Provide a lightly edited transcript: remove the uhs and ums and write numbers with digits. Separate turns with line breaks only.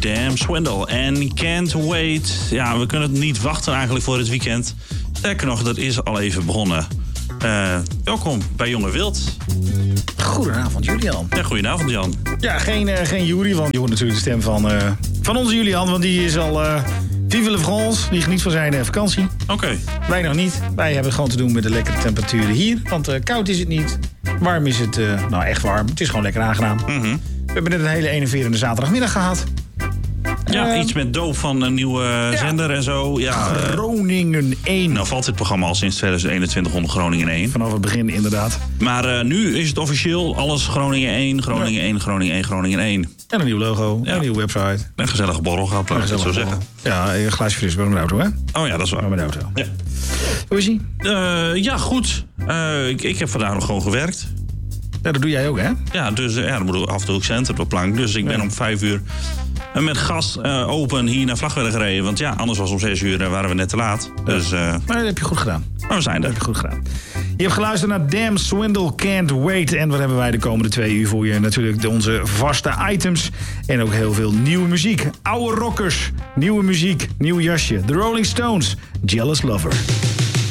Damn Swindle en Can't Wait. Ja, we kunnen het niet wachten eigenlijk voor het weekend. Sterker nog, dat is al even begonnen. Welkom bij Jong en Wild.
Goedenavond, Julian.
Ja, goedenavond, Jan.
Ja, geen Jury, want je hoort natuurlijk de stem van onze Julian. Want die is al vive la France. Die geniet van zijn vakantie.
Oké.
Wij nog niet. Wij hebben het gewoon te doen met de lekkere temperaturen hier. Want koud is het niet. Warm is het, nou echt warm. Het is gewoon lekker aangenaam.
Mm-hmm.
We hebben net een hele enerverende zaterdagmiddag gehad.
Ja, iets met Doof van een nieuwe zender en zo. Ja,
Groningen 1.
Nou valt dit programma al sinds 2021 onder Groningen 1.
Vanaf het begin inderdaad.
Maar nu is het officieel alles Groningen 1, Groningen 1, Groningen 1, Groningen 1.
En een nieuw logo, een nieuwe website.
Een gezellige borrel gehad, laat ik het zo zeggen.
Ja, een glaasje fris bij mijn auto, hè?
Oh ja, dat is waar.
Bij mijn auto.
Ja.
Hoe is ie?
Ja, goed. Ik heb vandaag nog gewoon gewerkt.
Ja, dat doe jij ook, hè?
Ja, dus dan moet ik af en toe ook centen op de plank. Dus ik ben om 5 uur met gas open hier naar Vlagtwedde gereden. Want ja, anders was om 6 uur waren we net te laat. Dus,
maar dat heb je goed gedaan.
Maar we zijn er.
Dat heb je goed gedaan. Je hebt geluisterd naar Damn Swindle, Can't Wait. En wat hebben wij de komende 2 uur voor je? Natuurlijk onze vaste items. En ook heel veel nieuwe muziek. Oude rockers, nieuwe muziek, nieuw jasje. The Rolling Stones, Jealous Lover.